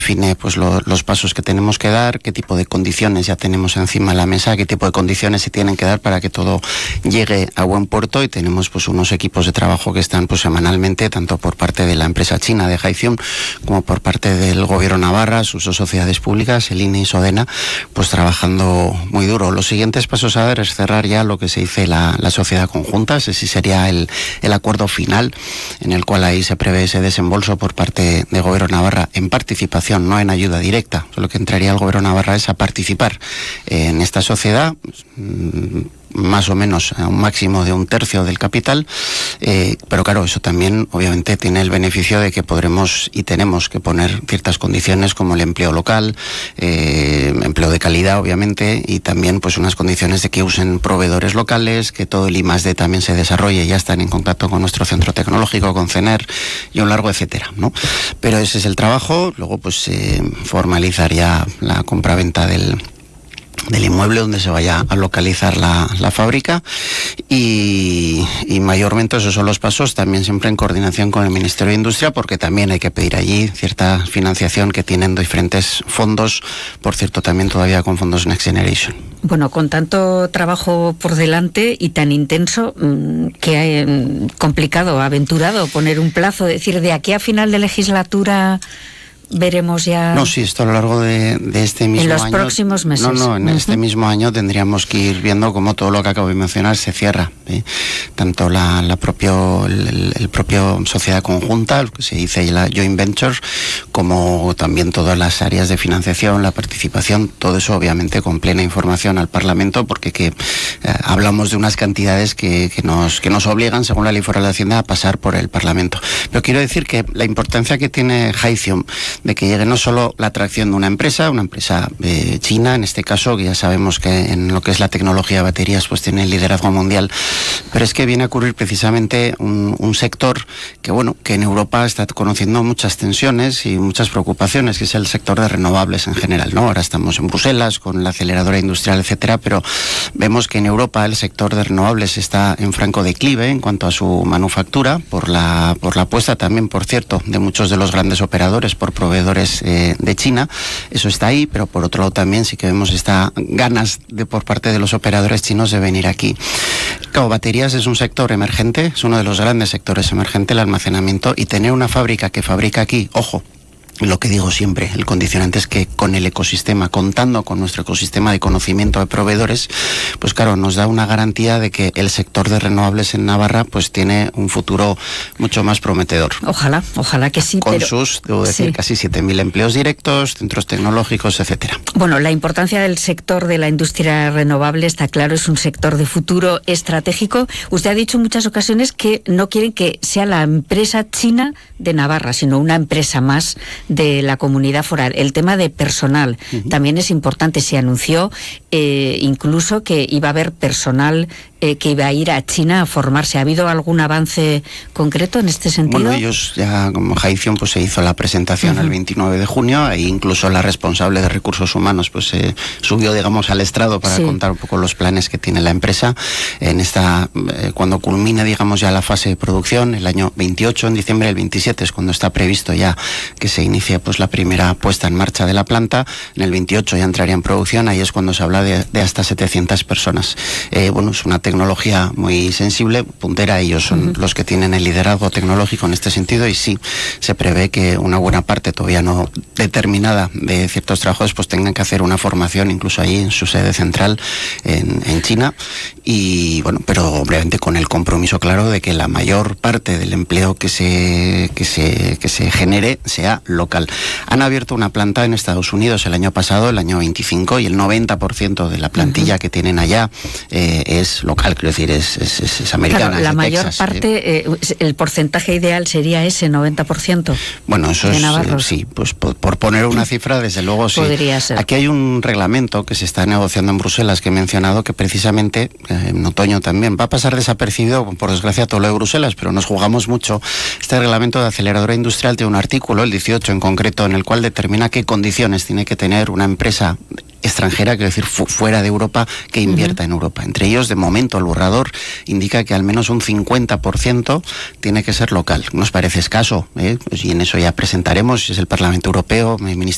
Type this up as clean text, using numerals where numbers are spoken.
define pues los pasos que tenemos que dar, qué tipo de condiciones ya tenemos encima de la mesa, qué tipo de condiciones se tienen que dar para que todo llegue a buen puerto, y tenemos pues unos equipos de trabajo que están pues semanalmente, tanto por parte de la empresa china de Hythium como por parte del gobierno Navarra, sus dos sociedades públicas, el INE y Sodena, pues trabajando muy duro. Los siguientes pasos a dar es cerrar ya lo que se dice la sociedad conjunta. Ese sí sería el acuerdo final, en el cual ahí se prevé ese desembolso por parte de gobierno Navarra en participación, no en ayuda directa. Lo que entraría el gobierno Navarra es a participar en esta sociedad, más o menos a un máximo de 1/3 del capital, pero claro, eso también obviamente tiene el beneficio de que podremos y tenemos que poner ciertas condiciones como el empleo local, empleo de calidad obviamente, y también pues unas condiciones de que usen proveedores locales, que todo el I+D también se desarrolle, ya están en contacto con nuestro centro tecnológico, con CENER y un largo etcétera, ¿no? Pero ese es el trabajo. Luego pues formalizar ya la compraventa del inmueble donde se vaya a localizar la fábrica, y mayormente esos son los pasos, también siempre en coordinación con el Ministerio de Industria, porque también hay que pedir allí cierta financiación que tienen diferentes fondos, por cierto también todavía con fondos Next Generation. Bueno, con tanto trabajo por delante y tan intenso, que complicado, aventurado poner un plazo, decir de aquí a final de legislatura veremos ya. No, sí, esto a lo largo de este mismo año. En los próximos meses. No, en este mismo año tendríamos que ir viendo cómo todo lo que acabo de mencionar se cierra. Tanto el propio sociedad conjunta, lo que se dice la joint venture, como también todas las áreas de financiación, la participación, todo eso obviamente con plena información al Parlamento, porque hablamos de unas cantidades que nos obligan, según la Ley Foral de Hacienda, a pasar por el Parlamento. Pero quiero decir que la importancia que tiene Hythium de que llegue no solo la atracción de una empresa china, en este caso, que ya sabemos que en lo que es la tecnología de baterías pues tiene el liderazgo mundial, pero es que viene a ocurrir precisamente un sector que en Europa está conociendo muchas tensiones y muchas preocupaciones, que es el sector de renovables en general, ¿no? Ahora estamos en Bruselas con la aceleradora industrial, etcétera, pero vemos que en Europa el sector de renovables está en franco declive en cuanto a su manufactura, por la apuesta también, por cierto, de muchos de los grandes operadores por proveedores de China. Eso está ahí, pero por otro lado también sí que vemos ganas por parte de los operadores chinos de venir aquí. Claro, baterías es un sector emergente, es uno de los grandes sectores emergentes, el almacenamiento, y tener una fábrica que fabrica aquí, ojo, lo que digo siempre, el condicionante es que con el ecosistema, contando con nuestro ecosistema de conocimiento de proveedores, pues claro, nos da una garantía de que el sector de renovables en Navarra pues tiene un futuro mucho más prometedor. Ojalá que sí. Con sus, debo decir, casi 7.000 empleos directos, centros tecnológicos, etcétera. Bueno, la importancia del sector de la industria renovable está claro, es un sector de futuro estratégico. Usted ha dicho en muchas ocasiones que no quieren que sea la empresa china de Navarra, sino una empresa más de la comunidad foral. El tema de personal también es importante. Se anunció incluso que iba a haber personal que iba a ir a China a formarse. ¿Ha habido algún avance concreto en este sentido? Bueno, ellos ya, como Hythium, pues se hizo la presentación el 29 de junio, e incluso la responsable de recursos humanos pues se subió, digamos, al estrado para contar un poco los planes que tiene la empresa cuando culmine, digamos, ya la fase de producción, el año 28, en diciembre del 27 es cuando está previsto ya que se inicie pues la primera puesta en marcha de la planta. En el 28 ya entraría en producción, ahí es cuando se habla de hasta 700 personas. Bueno, es una tecnología muy sensible, puntera, ellos son los que tienen el liderazgo tecnológico en este sentido, y sí, se prevé que una buena parte todavía no determinada de ciertos trabajos pues tengan que hacer una formación incluso ahí en su sede central en China, y bueno, pero obviamente con el compromiso claro de que la mayor parte del empleo que se genere sea local. Han abierto una planta en Estados Unidos el año pasado, el año 25, y el 90% de la plantilla que tienen allá es local. Quiero decir, es americana. Claro, la mayor Texas, parte, el porcentaje ideal sería ese 90%. Bueno, eso es, sí, pues por poner una cifra, desde luego sí. Podría ser. Aquí hay un reglamento que se está negociando en Bruselas, que he mencionado, que precisamente en otoño también va a pasar desapercibido, por desgracia, todo lo de Bruselas, pero nos jugamos mucho. Este reglamento de aceleradora industrial tiene un artículo, el 18 en concreto, en el cual determina qué condiciones tiene que tener una empresa extranjera, quiero decir, fuera de Europa, que invierta en Europa. Entre ellos, de momento, el borrador indica que al menos un 50% tiene que ser local. Nos parece escaso, pues, y en eso ya presentaremos, si es el Parlamento Europeo, el Ministerio